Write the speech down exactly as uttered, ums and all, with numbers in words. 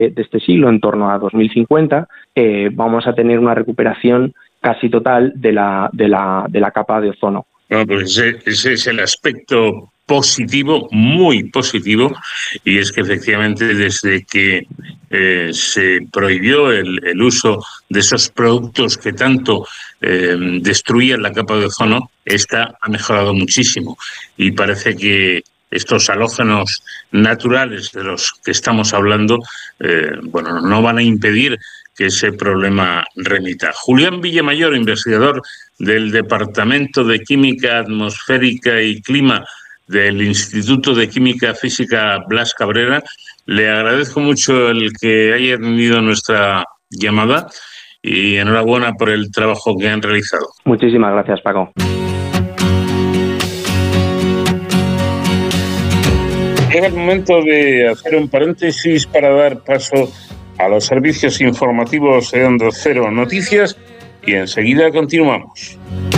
de este siglo, en torno a dos mil cincuenta, eh, vamos a tener una recuperación casi total de la, de la, de la capa de ozono. Bueno, pues ese, ese es el aspecto positivo, muy positivo, y es que efectivamente desde que eh, se prohibió el, el uso de esos productos que tanto eh, destruían la capa de ozono, esta ha mejorado muchísimo y parece que estos halógenos naturales de los que estamos hablando, eh, bueno, no van a impedir que ese problema remita. Julián Villamayor, investigador del Departamento de Química Atmosférica y Clima del Instituto de Química Física Blas Cabrera, le agradezco mucho el que haya atendido nuestra llamada y enhorabuena por el trabajo que han realizado. Muchísimas gracias, Paco. Llega el momento de hacer un paréntesis para dar paso a los servicios informativos de Onda Cero Noticias y enseguida continuamos.